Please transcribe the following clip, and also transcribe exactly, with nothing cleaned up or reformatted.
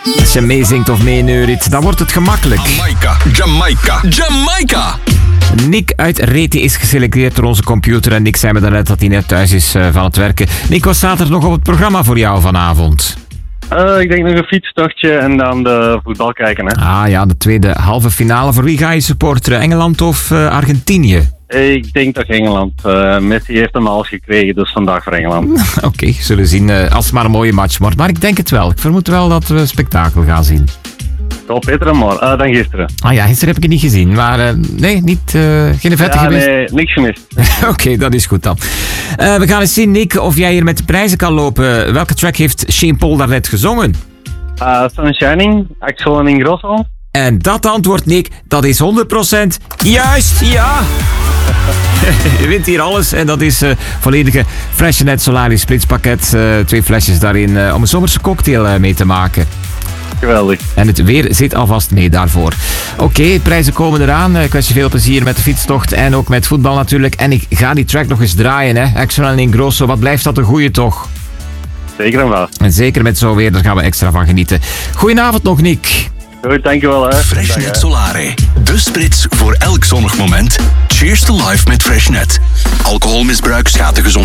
Als je meezingt of meeneuriet, dan wordt het gemakkelijk. Jamaica, Jamaica, Jamaica! Nick uit Reti is geselecteerd door onze computer en Nick zei me daarnet dat hij net thuis is uh, van het werken. Nick, wat staat er nog op het programma voor jou vanavond? Uh, ik denk nog een fietstochtje en dan de voetbal kijken. Hè. Ah ja, de tweede halve finale. Voor wie ga je supporteren? Engeland of uh, Argentinië? Ik denk toch Engeland. Uh, Messi heeft hem alles gekregen, dus vandaag voor Engeland. Oké, okay, zullen zien uh, als het maar een mooie match wordt. Maar ik denk het wel. Ik vermoed wel dat we spektakel gaan zien. Toch beter dan, maar, uh, dan gisteren. Ah ja, gisteren heb ik het niet gezien. Maar uh, nee, niet, uh, geen vette ja, gemist? Nee, niks gemist. Oké, okay, dat is goed dan. Uh, we gaan eens zien, Nick, of jij hier met de prijzen kan lopen. Welke track heeft Shane Paul daarnet gezongen? Uh, Sun Shining, Axel en Ingrosso. En dat antwoord, Nick, dat is honderd procent juist, ja! Je wint hier alles en dat is uh, volledige Freshenet Solaris splitspakket. Uh, twee flesjes daarin uh, om een zomerse cocktail uh, mee te maken. Geweldig. En het weer zit alvast mee daarvoor. Oké, okay, prijzen komen eraan. Ik wens je veel plezier met de fietstocht en ook met voetbal natuurlijk. En ik ga die track nog eens draaien, hè. Axel en Ingrosso, wat blijft dat een goeie toch? Zeker en vast. En zeker met zo weer, daar gaan we extra van genieten. Goedenavond nog, Nick. Goed, dankjewel. Hè. Freshenet Solare, de sprits voor elk zonnig moment. Cheers to life met Freshenet. Alcoholmisbruik schaadt de gezondheid.